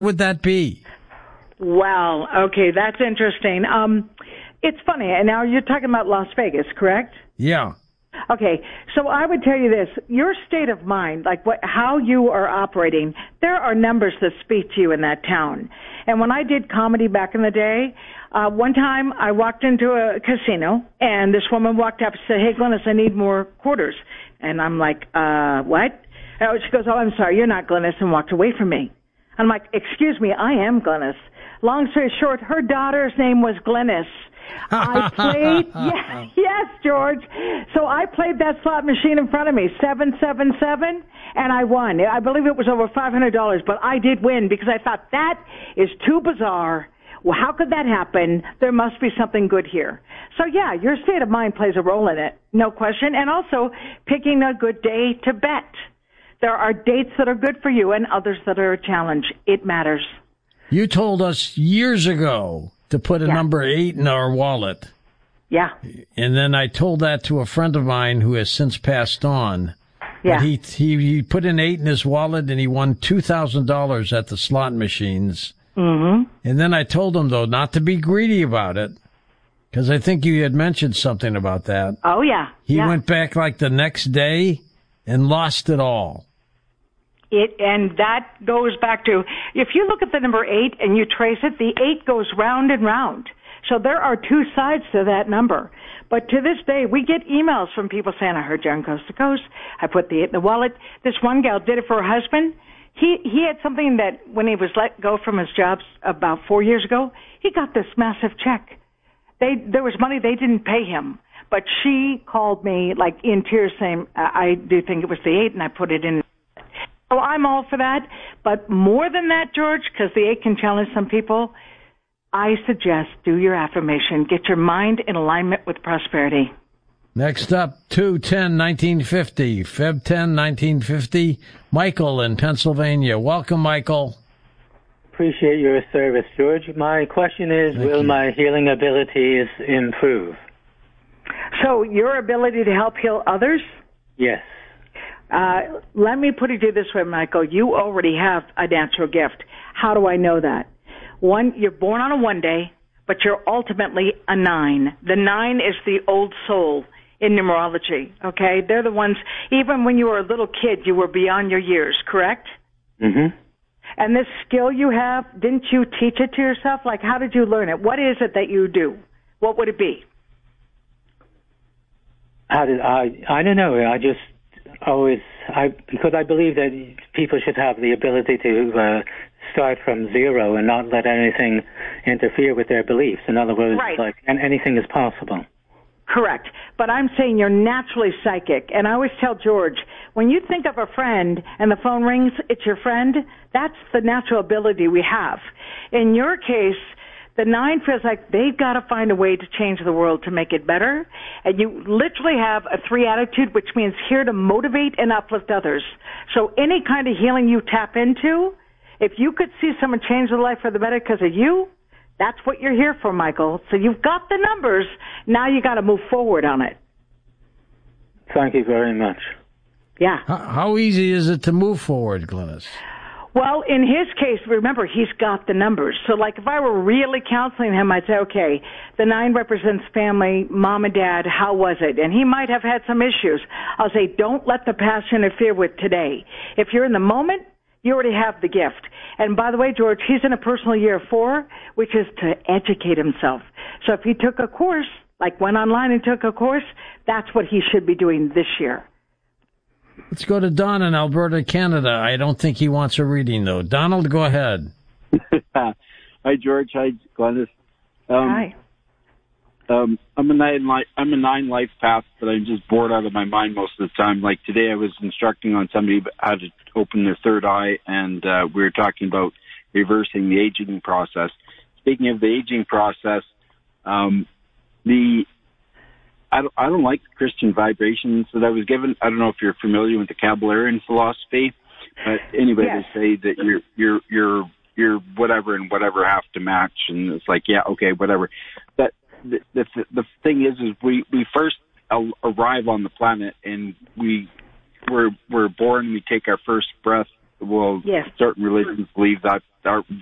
would that be? Well, okay, that's interesting. It's funny. And now you're talking about Las Vegas, correct? Yeah. Okay, so I would tell you this, your state of mind, like how you are operating, there are numbers that speak to you in that town. And when I did comedy back in the day, one time I walked into a casino and this woman walked up and said, "Hey, Glennis, I need more quarters." And I'm like, what? And she goes, "Oh, I'm sorry, you're not Glennis," and walked away from me. I'm like, "Excuse me, I am Glennis." Long story short, her daughter's name was Glennis. I played, yes, George. So I played that slot machine in front of me, 777, and I won. I believe it was over $500, but I did win because I thought that is too bizarre. Well, how could that happen? There must be something good here. So yeah, your state of mind plays a role in it, no question. And also picking a good day to bet. There are dates that are good for you and others that are a challenge. It matters. You told us years ago to put a number 8 in our wallet. Yeah. And then I told that to a friend of mine who has since passed on. Yeah. But he put an 8 in his wallet and he won $2,000 at the slot machines. Mm-hmm. And then I told him, though, not to be greedy about it, because I think you had mentioned something about that. Oh, yeah. He went back like the next day and lost it all. And that goes back to, if you look at the number 8 and you trace it, the 8 goes round and round. So there are two sides to that number. But to this day, we get emails from people saying, "I heard you on Coast to Coast. I put the 8 in the wallet." This one gal did it for her husband. He had something that when he was let go from his job about 4 years ago, he got this massive check. There was money they didn't pay him. But she called me like in tears saying, "I do think it was the 8 and I put it in." So I'm all for that. But more than that, George, because the 8 can challenge some people, I suggest do your affirmation. Get your mind in alignment with prosperity. Next up, 2/10/1950, Feb 10, 1950, Michael in Pennsylvania. Welcome, Michael. Appreciate your service, George. My question is, will my healing abilities improve? So your ability to help heal others? Yes. Let me put it to you this way, Michael. You already have a natural gift. How do I know that? One, you're born on a 1 day, but you're ultimately a 9. The 9 is the old soul in numerology, okay? They're the ones, even when you were a little kid, you were beyond your years, correct? Mm-hmm. And this skill you have, didn't you teach it to yourself? Like, how did you learn it? What is it that you do? What would it be? I don't know. I just because I believe that people should have the ability to start from zero and not let anything interfere with their beliefs. In other words, right. Anything is possible. Correct. But I'm saying you're naturally psychic. And I always tell George, when you think of a friend and the phone rings, it's your friend, that's the natural ability we have. In your case, the 9 feels like they've got to find a way to change the world to make it better. And you literally have a 3 attitude, which means here to motivate and uplift others. So any kind of healing you tap into, if you could see someone change their life for the better because of you, that's what you're here for, Michael. So you've got the numbers. Now you got to move forward on it. Thank you very much. Yeah. How easy is it to move forward, Glennis? Well, in his case, remember, he's got the numbers. So, like, if I were really counseling him, I'd say, okay, the 9 represents family, mom and dad, how was it? And he might have had some issues. I'll say, don't let the past interfere with today. If you're in the moment, you already have the gift. And by the way, George, he's in a personal year 4, which is to educate himself. So if he took a course, like went online and took a course, that's what he should be doing this year. Let's go to Don in Alberta, Canada. I don't think he wants a reading, though. Donald, go ahead. Hi, George. Hi, Glennis. Hi. I'm a 9 life path, but I'm just bored out of my mind most of the time. Like today, I was instructing on somebody how to open their third eye, and we were talking about reversing the aging process. Speaking of the aging process, I don't like the Christian vibrations that I was given. I don't know if you're familiar with the Kabbalarian philosophy, but anyway, yes. They say that you're whatever and whatever have to match, and it's like, yeah, okay, whatever. But the thing is we first arrive on the planet, and we're born. We take our first breath Well, yes. certain religions believe that